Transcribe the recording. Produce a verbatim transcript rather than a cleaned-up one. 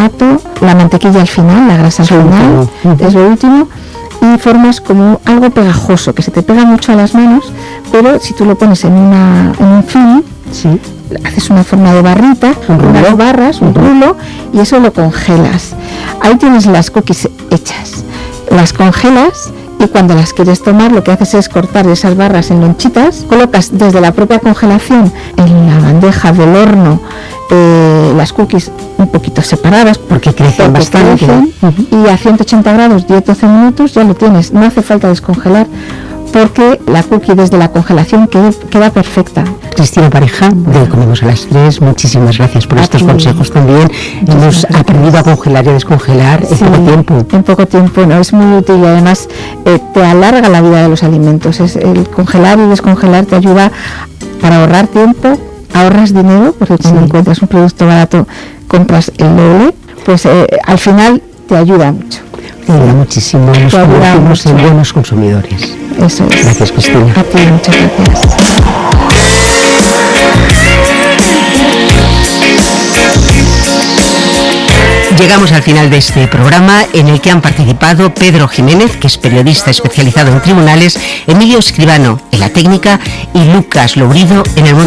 barato, la mantequilla al final, la grasa al final, uh-huh. es lo último, y formas como algo pegajoso, que se te pega mucho a las manos, pero si tú lo pones en, una, en un film, sí. haces una forma de barrita, un unas barras, un uh-huh. rulo, y eso lo congelas. Ahí tienes las cookies hechas, las congelas, y cuando las quieres tomar lo que haces es cortar esas barras en lonchitas, colocas desde la propia congelación en la bandeja del horno eh, las cookies un poquito separadas porque crecen porque bastante crecen, uh-huh. y a ciento ochenta grados diez a doce minutos ya lo tienes, no hace falta descongelar porque la cookie desde la congelación queda, queda perfecta. Cristina Pareja, de Comemos a las tres, muchísimas gracias por a estos ti. consejos también. Muchas Hemos gracias. aprendido a congelar y a descongelar sí, en poco tiempo. En poco tiempo, no, es muy útil y además eh, te alarga la vida de los alimentos. Es, el congelar y descongelar te ayuda para ahorrar tiempo, ahorras dinero, porque cuando sí. encuentras un producto barato compras el doble, pues eh, al final te ayuda mucho. Te ayuda muchísimo, nos convertimos en buenos consumidores. Eso es. Gracias, Cristina. A ti, muchas gracias. Llegamos al final de este programa en el que han participado Pedro Jiménez, que es periodista especializado en tribunales, Emilio Escribano en la técnica y Lucas Lourido en el mundo